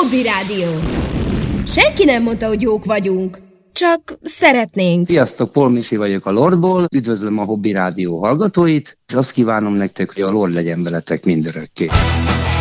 Hobby Rádió. Senki nem mondta, hogy jók vagyunk. Csak szeretnénk. Sziasztok, Paul Misi vagyok a Lordból. Üdvözlöm a Hobby Rádió hallgatóit, és azt kívánom nektek, hogy a Lord legyen veletek mindörökké.